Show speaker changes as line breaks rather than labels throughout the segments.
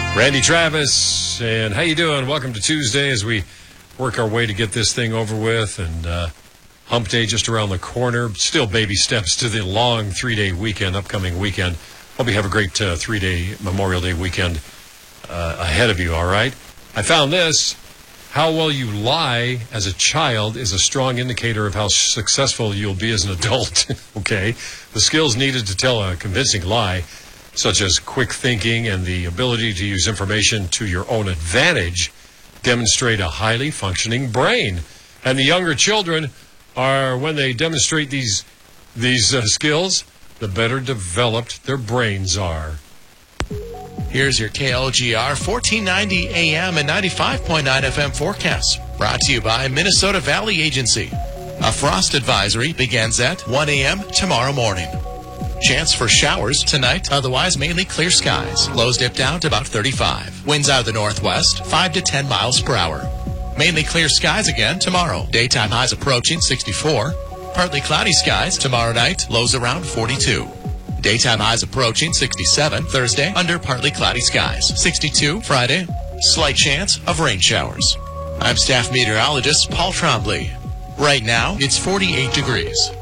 Randy Travis, and how you doing? Welcome to Tuesday as we work our way to get this thing over with, and hump day just around the corner. Still baby steps to the long 3-day weekend, upcoming weekend. Hope you have a great 3-day Memorial Day weekend ahead of you, all right? I found this. How well you lie as a child is a strong indicator of how successful you'll be as an adult, okay? The skills needed to tell a convincing lie, such as quick thinking and the ability to use information to your own advantage, demonstrate a highly functioning brain. And the younger children are, when they demonstrate these skills, the better developed their brains are.
Here's your KLGR 1490 AM and 95.9 FM forecast. Brought to you by Minnesota Valley Agency. A frost advisory begins at 1 a.m. tomorrow morning. Chance for showers tonight, otherwise mainly clear skies. Lows dip down to about 35. Winds out of the northwest, 5 to 10 miles per hour. Mainly clear skies again tomorrow. Daytime highs approaching 64. Partly cloudy skies tomorrow night, lows around 42. Daytime highs approaching 67 Thursday, under partly cloudy skies. 62 Friday, slight chance of rain showers. I'm staff meteorologist Paul Trombley. Right now, it's 48 degrees.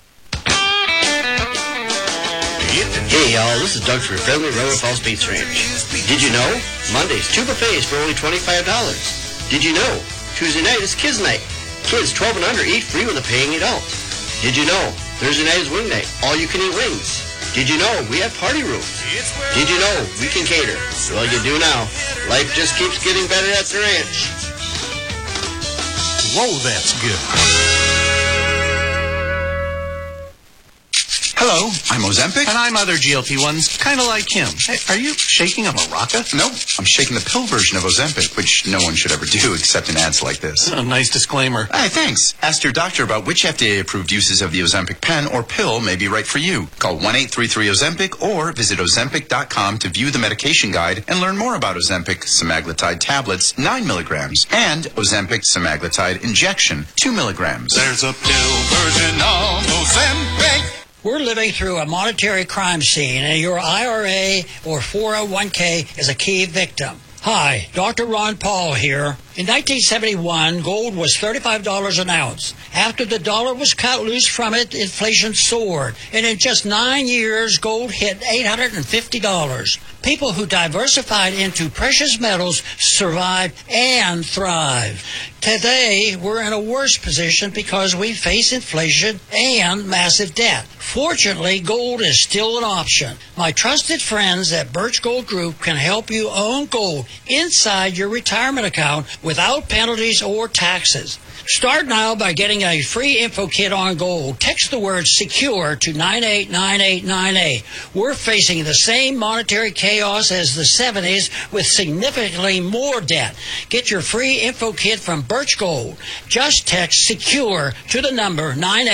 Hey y'all, this is Doug from Friendly Railroad Falls Pizza Ranch. Did you know? Mondays, 2 buffets for only $25. Did you know? Tuesday night is Kids Night. Kids 12 and under eat free with a paying adult. Did you know? Thursday night is Wing Night. All you can eat wings. Did you know? We have party room. Did you know? We can cater. Well, you do now. Life just keeps getting better at the ranch.
Whoa, that's good.
Hello, I'm Ozempic.
And I'm other GLP-1s, kind of like him. Hey, are you shaking a maraca?
No, I'm shaking the pill version of Ozempic, which no one should ever do except in ads like this.
Oh, nice disclaimer.
Hey, thanks. Ask your doctor about which FDA-approved uses of the Ozempic pen or pill may be right for you. Call 1-833-OZEMPIC or visit Ozempic.com to view the medication guide and learn more about Ozempic semaglutide tablets, 9 milligrams, and Ozempic semaglutide injection, 2 milligrams.
There's a pill version of Ozempic.
We're living through a monetary crime scene, and your IRA or 401k is a key victim. Hi, Dr. Ron Paul here. In 1971, gold was $35 an ounce. After the dollar was cut loose from it, inflation soared. And in just 9 years, gold hit $850. People who diversified into precious metals survived and thrived. Today, we're in a worse position because we face inflation and massive debt. Fortunately, gold is still an option. My trusted friends at Birch Gold Group can help you own gold inside your retirement account without penalties or taxes. Start now by getting a free info kit on gold. Text the word SECURE to 989898. We're facing the same monetary chaos as the 70s with significantly more debt. Get your free info kit from Birch Gold. Just text SECURE to the number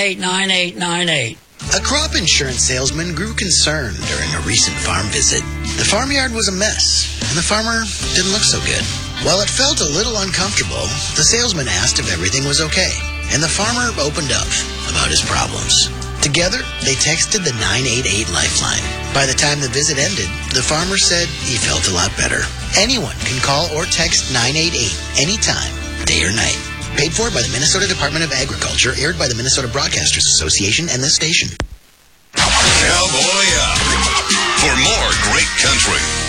989898.
A crop insurance salesman grew concerned during a recent farm visit. The farmyard was a mess, and the farmer didn't look so good. While it felt a little uncomfortable, the salesman asked if everything was okay, and the farmer opened up about his problems. Together, they texted the 988 Lifeline. By the time the visit ended, the farmer said he felt a lot better. Anyone can call or text 988 anytime, day or night. Paid for by the Minnesota Department of Agriculture, aired by the Minnesota Broadcasters Association and this station.
Cowboy up for more great country.